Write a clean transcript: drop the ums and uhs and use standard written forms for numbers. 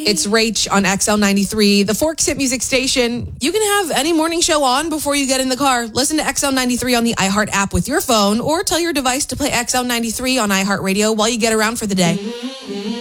It's Rach on XL93, the Forks Hit Music Station. You can have any morning show on before you get in the car. Listen to XL93 on the iHeart app with your phone, or tell your device to play XL93 on iHeartRadio while you get around for the day.